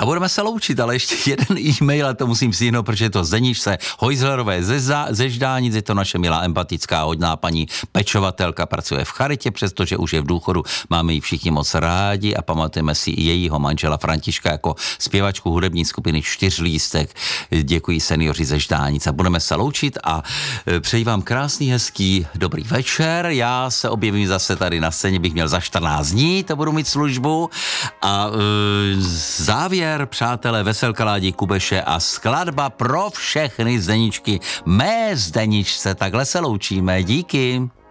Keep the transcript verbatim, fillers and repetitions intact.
budeme se loučit, ale ještě jeden e-mail, a to musím stihnout, protože je to Zdeničce Hojzlerové ze, za, ze Ždánic, je to naše milá, empatická, hodná paní pečovatelka, pracuje v charitě, přestože už je v důchodu, máme ji všichni moc rádi a pamatujeme si i jejího manžela Františka jako zpěvačku hudební skupiny Čtyřlístek. Děkuji seniori ze Ždánic a budeme se loučit a přeji vám krásný, hezký, dobrý večer. Já se objevím zase tady na scéně, bych měl za čtrnáct dní, to budu mít službu a e, závěr, přátelé, Veselka Ládi Kubeše a skladba pro všechny Zdeničky. Mé Zdeničce, takhle se loučíme, díky.